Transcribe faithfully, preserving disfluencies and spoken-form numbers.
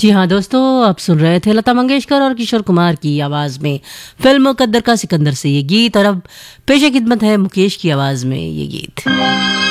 जी हाँ दोस्तों, आप सुन रहे थे लता मंगेशकर और किशोर कुमार की आवाज में फिल्म मुकद्दर का सिकंदर से ये गीत, और अब पेश खिदमत है मुकेश की आवाज में ये गीत।